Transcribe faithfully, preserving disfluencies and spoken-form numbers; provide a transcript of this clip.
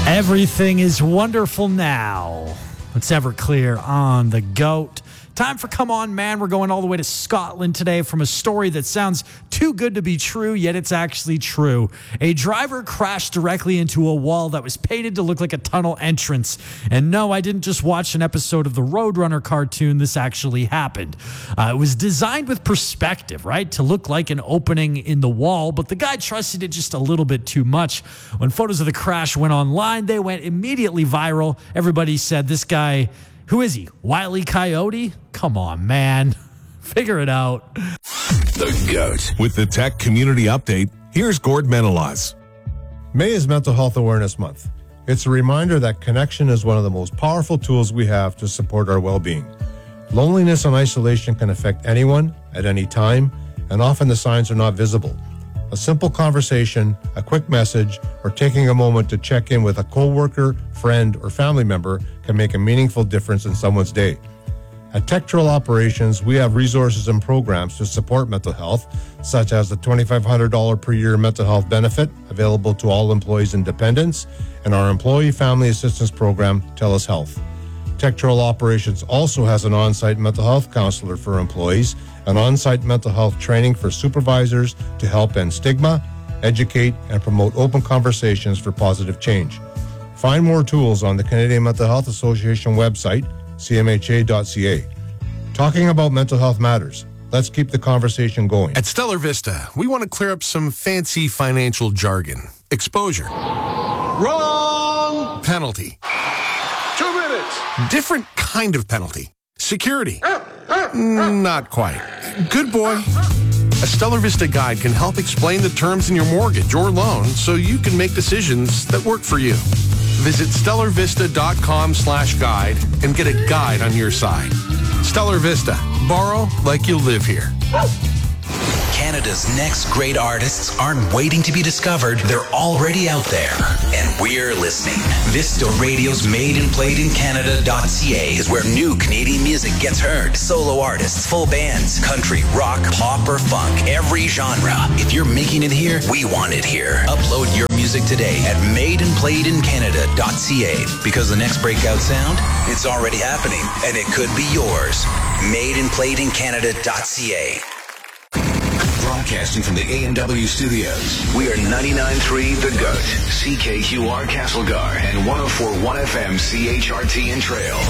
Everything is wonderful now. It's Everclear on the GOAT. Time for Come On Man. We're going all the way to Scotland today from a story that sounds too good to be true, yet it's actually true. A driver crashed directly into a wall that was painted to look like a tunnel entrance. And no, I didn't just watch an episode of the Roadrunner cartoon. This actually happened. Uh, it was designed with perspective, right? To look like an opening in the wall, but the guy trusted it just a little bit too much. When photos of the crash went online, they went immediately viral. Everybody said, this guy... Who is he? Wile E. Coyote? Come on, man. Figure it out. The GOAT. With the Tech Community Update, here's Gord Menelaus. May is Mental Health Awareness Month. It's a reminder that connection is one of the most powerful tools we have to support our well-being. Loneliness and isolation can affect anyone at any time, and often the signs are not visible. A simple conversation, a quick message, or taking a moment to check in with a coworker, friend, or family member can make a meaningful difference in someone's day. At Tech-Trail Operations, we have resources and programs to support mental health, such as the twenty-five hundred dollars per year mental health benefit available to all employees and dependents, and our Employee Family Assistance Program, TELUS Health. Tech-Trail Operations also has an on-site mental health counselor for employees, and on-site mental health training for supervisors to help end stigma, educate, and promote open conversations for positive change. Find more tools on the Canadian Mental Health Association website, c m h a dot c a. Talking about mental health matters. Let's keep the conversation going. At Stellar Vista, we want to clear up some fancy financial jargon. Exposure. Wrong! Penalty. Two minutes! Different kind of penalty. Security. Not quite. Good boy. A Stellar Vista guide can help explain the terms in your mortgage or loan so you can make decisions that work for you. Visit stellarvista.com slash guide and get a guide on your side. Stellar Vista. Borrow like you live here. Canada's next great artists aren't waiting to be discovered. They're already out there. And we're listening. Vista Radio's Made and Played in Canada dot c a is where new Canadian music gets heard. Solo artists, full bands, country, rock, pop, or funk. Every genre. If you're making it here, we want it here. Upload your music today at Made and Played in Canada dot c a. Because the next breakout sound, it's already happening. And it could be yours. Made and Played in Canada dot c a. Broadcasting from the A and W studios, we are ninety-nine point three The GOAT, C K Q R Castlegar, and one oh four point one F M C H R T in Trail.